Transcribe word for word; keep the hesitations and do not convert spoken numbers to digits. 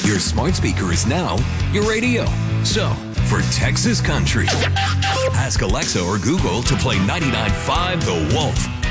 Your smart speaker is now your radio. So, for Texas Country, ask Alexa or Google to play ninety-nine point five The Wolf.